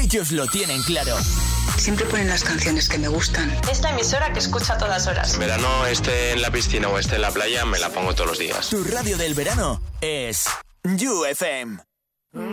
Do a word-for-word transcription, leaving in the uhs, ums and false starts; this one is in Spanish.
ellos lo tienen claro. Siempre ponen las canciones que me gustan. Es la emisora que escucho a todas horas. En verano, esté en la piscina o esté en la playa, me la pongo todos los días. Tu radio del verano es You F M.